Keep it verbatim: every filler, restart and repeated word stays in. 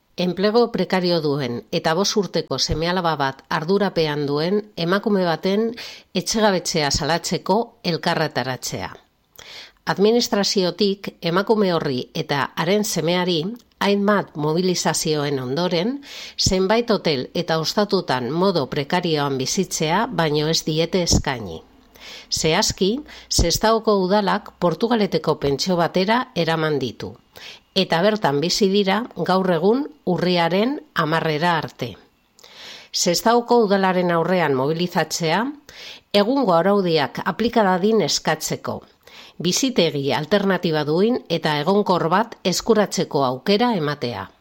Enplego prekario duen eta bost urteko seme-alaba bat ardurapean duen emakume baten etxegabetzea salatzeko elkarretaratzea. Administraziotik emakume horri eta haren semeari hainbat mobilizazioen ondoren, zenbait hotel eta ostatutan modo prekarioan bizitzea baino ez diete eskaini. Zehazki, Sestaoko udalak Portugaleteko pentsio batera eraman ditu, eta bertan bizi dira gaur egun urriaren hamarrera arte. Sestaoko udalaren aurrean mobilizatzea, egungo araudiak aplika dadin eskatzeko, bizitegi alternatiba duin eta egonkor bat eskuratzeko aukera ematea.